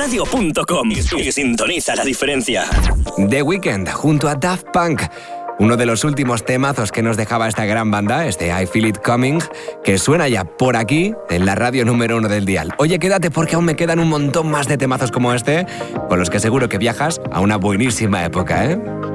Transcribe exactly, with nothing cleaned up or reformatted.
radio punto com y sintoniza la diferencia. The Weeknd junto a Daft Punk. Uno de los últimos temazos que nos dejaba esta gran banda, este I Feel It Coming, que suena ya por aquí en la radio número uno del dial. Oye, quédate porque aún me quedan un montón más de temazos como este, con los que seguro que viajas a una buenísima época, ¿eh?